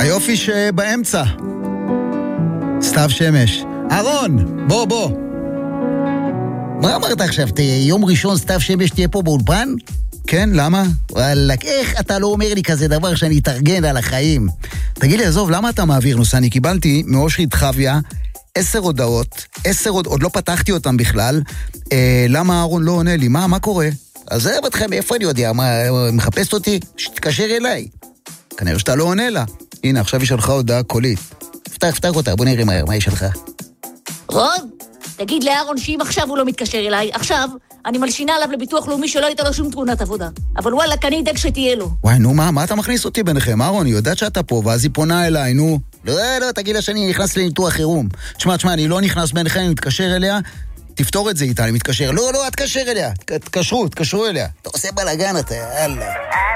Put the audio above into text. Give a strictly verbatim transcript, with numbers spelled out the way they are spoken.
היופי שבאמצע. סתיו שמש. אהרון, בוא, בוא. מה אמרת עכשיו? יום ראשון סתיו שמש תהיה פה באולפן? כן, למה? וואלה, איך אתה לא אומר לי כזה דבר שאני אתארגן על החיים? תגיד לי, עזוב, למה אתה מעביר נושא? אני קיבלתי מאושרית חוויה עשר הודעות, עשר עוד, עוד לא פתחתי אותם בכלל. אה, למה אהרון לא עונה לי? מה, מה קורה? אז זה בתכם, איפה אני יודע? מה, מחפשת אותי? שתקשר אליי. כנראה שאתה לא עונה לה. הנה, עכשיו היא שלחה הודעה קולית. פתח, פתח אותה, בוא נראה מהר, מה היא שלחה? רון, תגיד לאהרון שאם עכשיו הוא לא מתקשר אליי, עכשיו אני מלשינה עליו לביטוח לאומי שלא הייתה לו שום תמונת עבודה. אבל וואלה, אני אדאג שתהיה לו. וואי, נו, מה, מה אתה מכניס אותי ביניכם? אהרון, היא יודעת שאתה פה, ואז היא פונה אליי, נו. לא, לא, תגיד לה שאני נכנס לניתוח חירום. תשמע, תשמע, אני לא נכנס ביניכם, אני מתקשר אליה, תפתור את זה איתה, אני מתקשר. לא, לא, את תקשר אליה, תקשרו, תקשרו אליה. אתה עושה בלגן, אתה, יאללה.